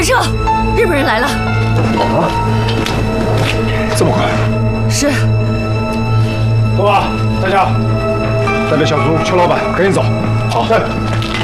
撤！日本人来了。 啊？这么快？ 是。 走吧，大家，带着小猪、邱老板赶紧走。好。对。